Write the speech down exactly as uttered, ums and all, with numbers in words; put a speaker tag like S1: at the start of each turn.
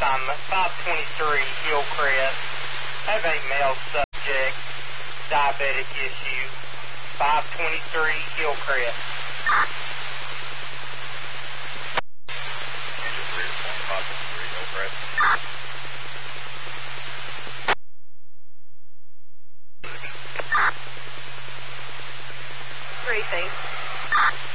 S1: assignment, five twenty-three Hillcrest. Have a male subject, diabetic issue, five twenty-three Hillcrest.